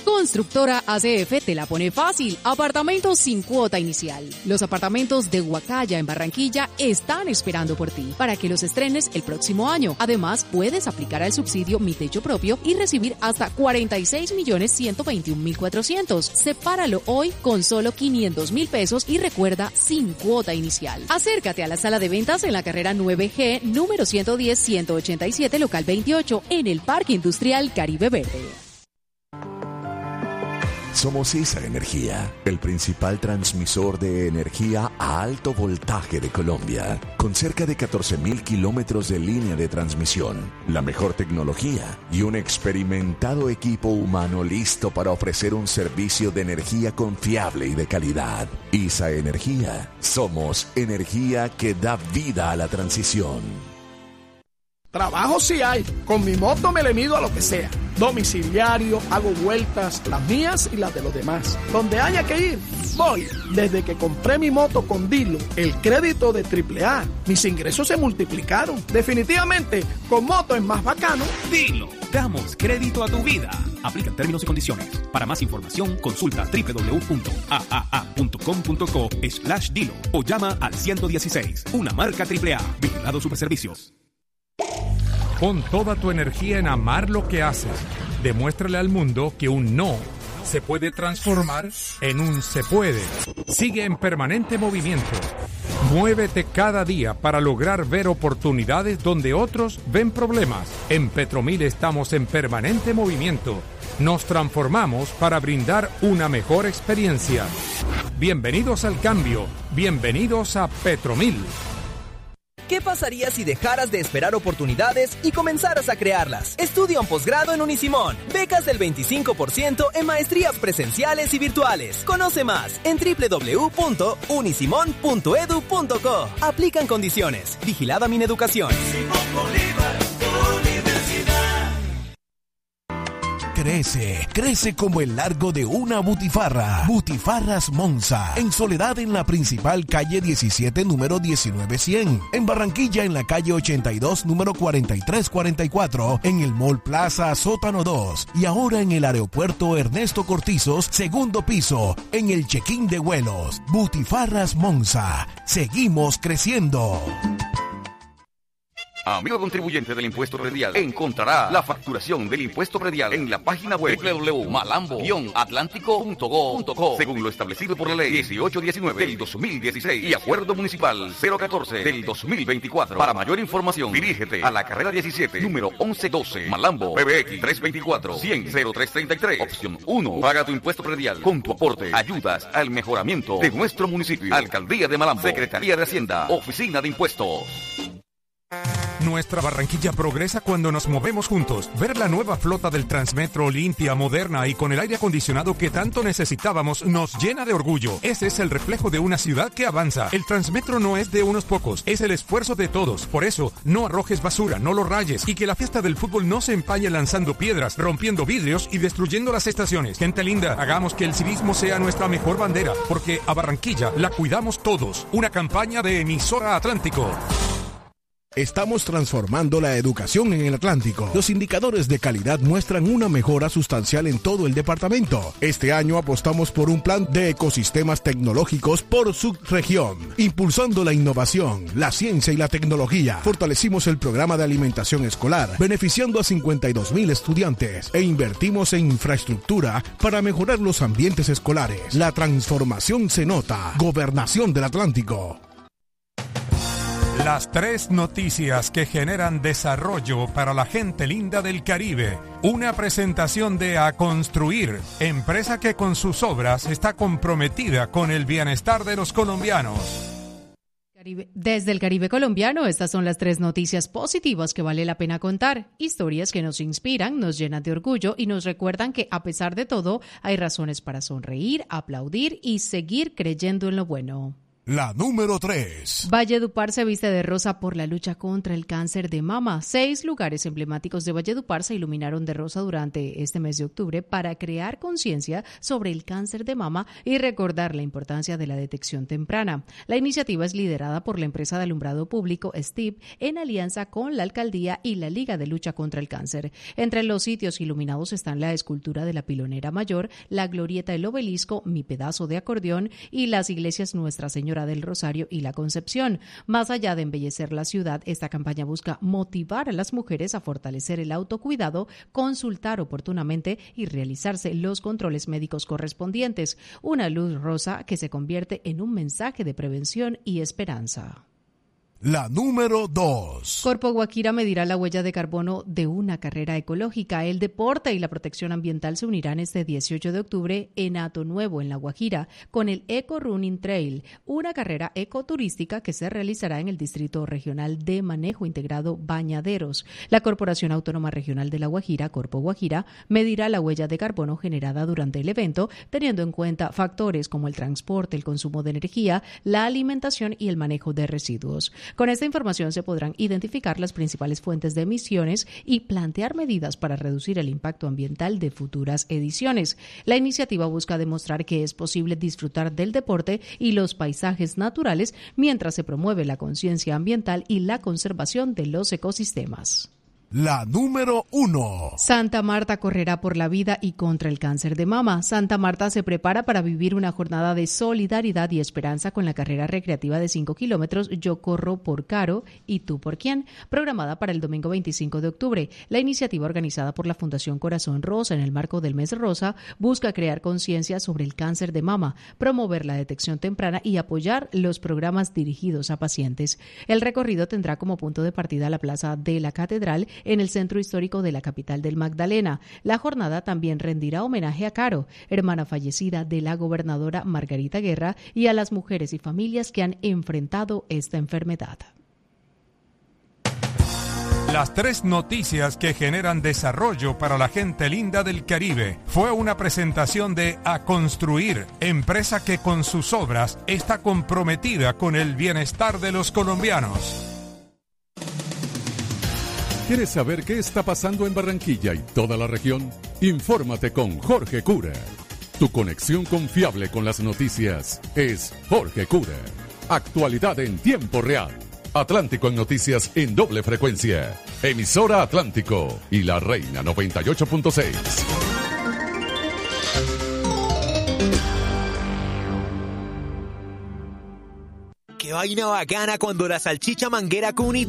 Constructora ACF te la pone fácil. Apartamentos sin cuota inicial. Los apartamentos de Huacaya en Barranquilla están esperando por ti para que los estrenes el próximo año. Además, puedes aplicar al subsidio Mi Techo Propio y recibir hasta 46.121.400. Sepáralo hoy con solo 500.000 pesos y recuerda, sin cuota inicial. Acércate a la sala de ventas en la carrera 9G, número 110-187, local 28, en el Parque Industrial Caribe Verde. Somos esa energía, el principal transmisor de energía a alto voltaje de Colombia, con cerca de 14.000 kilómetros de línea de transmisión, la mejor tecnología y un experimentado equipo humano listo para ofrecer un servicio de energía confiable y de calidad. ISA Energía, somos energía que da vida a la transición. Trabajo sí hay, con mi moto me le mido a lo que sea. Domiciliario, hago vueltas, las mías y las de los demás. Donde haya que ir, voy. Desde que compré mi moto con Dilo, el crédito de AAA, mis ingresos se multiplicaron. Definitivamente, con moto es más bacano. Dilo, damos crédito a tu vida. Aplica términos y condiciones. Para más información, consulta www.aaa.com.co/Dilo o llama al 116, una marca AAA. Vigilado Superservicios. Pon toda tu energía en amar lo que haces. Demuéstrale al mundo que un no se puede transformar en un se puede. Sigue en permanente movimiento. Muévete cada día para lograr ver oportunidades donde otros ven problemas. En Petromil estamos en permanente movimiento. Nos transformamos para brindar una mejor experiencia. Bienvenidos al cambio. Bienvenidos a Petromil. ¿Qué pasaría si dejaras de esperar oportunidades y comenzaras a crearlas? Estudia un posgrado en Unisimón. Becas del 25% en maestrías presenciales y virtuales. Conoce más en www.unisimon.edu.co. Aplican condiciones. Vigilada Mineducación. Crece como el largo de una butifarra. Butifarras Monza, en Soledad en la principal calle 17, número 19100. En Barranquilla en la calle 82, número 4344. En el Mall Plaza Sótano 2. Y ahora en el aeropuerto Ernesto Cortizos, segundo piso, en el check-in de vuelos. Butifarras Monza. Seguimos creciendo. Amigo contribuyente del impuesto predial, encontrará la facturación del impuesto predial en la página web www.malambo-atlántico.go.co, según lo establecido por la ley 1819 del 2016 y acuerdo municipal 014 del 2024. Para mayor información, dirígete a la carrera 17, número 1112, Malambo, PBX 324-100-0333, opción 1. Paga tu impuesto predial. Con tu aporte, ayudas al mejoramiento de nuestro municipio. Alcaldía de Malambo, Secretaría de Hacienda, Oficina de Impuestos. Nuestra Barranquilla progresa cuando nos movemos juntos. Ver la nueva flota del Transmetro limpia, moderna y con el aire acondicionado que tanto necesitábamos nos llena de orgullo. Ese es el reflejo de una ciudad que avanza. El Transmetro no es de unos pocos, es el esfuerzo de todos. Por eso, no arrojes basura, no lo rayes y que la fiesta del fútbol no se empañe lanzando piedras, rompiendo vidrios y destruyendo las estaciones. Gente linda, hagamos que el civismo sea nuestra mejor bandera, porque a Barranquilla la cuidamos todos. Una campaña de Emisora Atlántico. Estamos transformando la educación en el Atlántico. Los indicadores de calidad muestran una mejora sustancial en todo el departamento. Este año apostamos por un plan de ecosistemas tecnológicos por subregión, impulsando la innovación, la ciencia y la tecnología. Fortalecimos el programa de alimentación escolar, beneficiando a 52,000 estudiantes e invertimos en infraestructura para mejorar los ambientes escolares. La transformación se nota. Gobernación del Atlántico. Las 3 noticias que generan desarrollo para la gente linda del Caribe. Una presentación de A Construir, empresa que con sus obras está comprometida con el bienestar de los colombianos. Desde el Caribe colombiano, estas son las 3 noticias positivas que vale la pena contar. Historias que nos inspiran, nos llenan de orgullo y nos recuerdan que, a pesar de todo, hay razones para sonreír, aplaudir y seguir creyendo en lo bueno. La número 3. Valledupar se viste de rosa por la lucha contra el cáncer de mama. 6 lugares emblemáticos de Valledupar se iluminaron de rosa durante este mes de octubre para crear conciencia sobre el cáncer de mama y recordar la importancia de la detección temprana. La iniciativa es liderada por la empresa de alumbrado público STIP en alianza con la Alcaldía y la Liga de Lucha contra el Cáncer. Entre los sitios iluminados están la escultura de la Pilonera Mayor, la Glorieta del Obelisco, Mi Pedazo de Acordeón y las iglesias Nuestra Señora del Rosario y la Concepción. Más allá de embellecer la ciudad, esta campaña busca motivar a las mujeres a fortalecer el autocuidado, consultar oportunamente y realizarse los controles médicos correspondientes. Una luz rosa que se convierte en un mensaje de prevención y esperanza. La número 2. Corpo Guajira medirá la huella de carbono de una carrera ecológica. El deporte y la protección ambiental se unirán este 18 de octubre en Hato Nuevo, en La Guajira, con el Eco Running Trail, una carrera ecoturística que se realizará en el Distrito Regional de Manejo Integrado Bañaderos. La Corporación Autónoma Regional de La Guajira, Corpo Guajira, medirá la huella de carbono generada durante el evento, teniendo en cuenta factores como el transporte, el consumo de energía, la alimentación y el manejo de residuos. Con esta información se podrán identificar las principales fuentes de emisiones y plantear medidas para reducir el impacto ambiental de futuras ediciones. La iniciativa busca demostrar que es posible disfrutar del deporte y los paisajes naturales mientras se promueve la conciencia ambiental y la conservación de los ecosistemas. La número 1. Santa Marta correrá por la vida y contra el cáncer de mama. Santa Marta se prepara para vivir una jornada de solidaridad y esperanza con la carrera recreativa de 5 kilómetros Yo Corro por Caro y Tú por Quién, programada para el domingo 25 de octubre. La iniciativa organizada por la Fundación Corazón Rosa en el marco del Mes Rosa busca crear conciencia sobre el cáncer de mama, promover la detección temprana y apoyar los programas dirigidos a pacientes. El recorrido tendrá como punto de partida la Plaza de la Catedral en el centro histórico de la capital del Magdalena. La jornada también rendirá homenaje a Caro, hermana fallecida de la gobernadora Margarita Guerra, y a las mujeres y familias que han enfrentado esta enfermedad. Las 3 noticias que generan desarrollo para la gente linda del Caribe fue una presentación de A Construir, empresa que con sus obras está comprometida con el bienestar de los colombianos. ¿Quieres saber qué está pasando en Barranquilla y toda la región? Infórmate con Jorge Cura. Tu conexión confiable con las noticias es Jorge Cura. Actualidad en tiempo real. Atlántico en noticias en doble frecuencia. Emisora Atlántico y La Reina 98.6. Qué vaina bacana cuando la salchicha Manguera Cuni